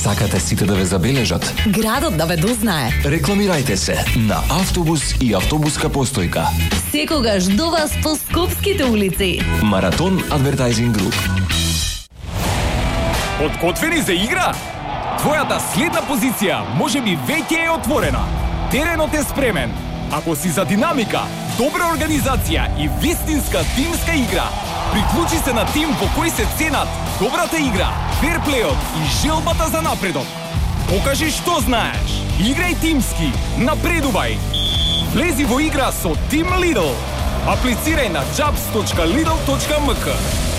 Сакате сите да ве забележат? Градот да ве дознае. Рекламирајте се на автобус и автобуска постојка. Секогаш до вас по скопските улици. Маратон Advertising Group. Подготвени за игра? Твојата следна позиција можеби веќе е отворена. Теренот е спремен. Ако си за динамика, добра организација и вистинска тимска игра, приклучи се на тим во кој се ценат добрата игра, ферплејот и желбата за напредок. Покажи што знаеш. Играј тимски. Напредувај. Влези во игра со Team Lidl. Аплицирај на jobs.lidl.mk.